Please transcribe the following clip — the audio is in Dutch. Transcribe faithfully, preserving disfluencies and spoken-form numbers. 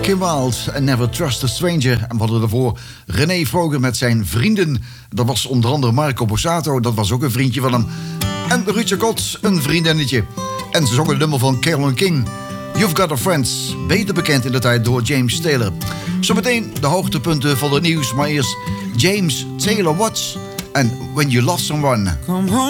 Kim Wilde en Never Trust a Stranger. En we hadden daarvoor René Vroger met zijn vrienden. Dat was onder andere Marco Borsato, dat was ook een vriendje van hem. En Ruudje Kot, een vriendinnetje. En ze zongen het nummer van Carole King. You've Got a Friends, beter bekend in de tijd door James Taylor. Zometeen de hoogtepunten van het nieuws, maar eerst James Taylor Watts en When You Love Someone.